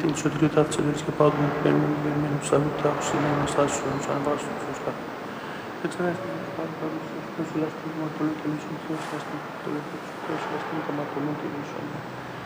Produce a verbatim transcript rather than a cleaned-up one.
την σωτηριότητα της εταιρείας και πάω τον περιμένουν, περιμένουν, τους αγούτε, άκουσε να είναι στάσεις σου, να ανεβάσουν τους σωστά. Δεν ξέρετε, πάρα πάρα στους λάστιχους μαρτωλού τελείωσαν, τους λάστιχους μαρτωλού τελείωσαν, τους λάστιχους μαρτωλού τελείωσαν.